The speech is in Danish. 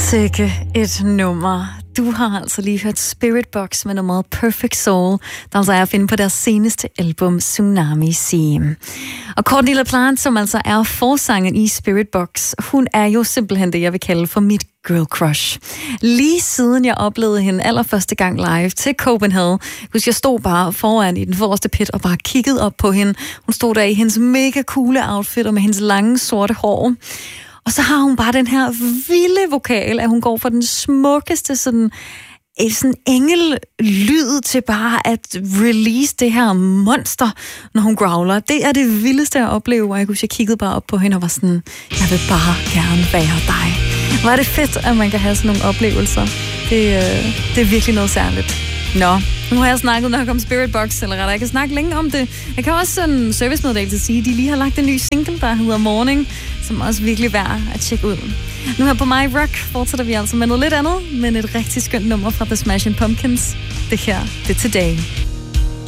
Sikke et nummer. Du har altså lige hørt Spirit Box med nummeret Perfect Soul, der altså er at finde på deres seneste album Tsunami Sea. Og Courtney LaPlante, som altså er forsanger i Spirit Box, hun er jo simpelthen det, jeg vil kalde for mit girl crush. Lige siden jeg oplevede hende allerførste gang live til Copenhagen, husk jeg stod bare foran i den forreste pit og bare kiggede op på hende. Hun stod der i hendes mega coole outfit og med hendes lange sorte hår. Og så har hun bare den her vilde vokal, at hun går fra den smukkeste sådan engellyd til bare at release det her monster, når hun growler. Det er det vildeste at opleve, og jeg kiggede bare op på hende og var sådan, jeg vil bare gerne være dig. Hvor er det fedt, at man kan have sådan nogle oplevelser. Det er virkelig noget særligt. Nå, nu har jeg snakket nok om Spirit Box, eller rettere, jeg kan snakke længe om det. Jeg kan også sådan servicemeddelelse sige, at de lige har lagt en ny single, der hedder Morning, som også virkelig værd at tjekke ud. Nu her på My Rock fortsætter vi altså med noget lidt andet, men et rigtig skønt nummer fra The Smashing Pumpkins. Det her, det er Today.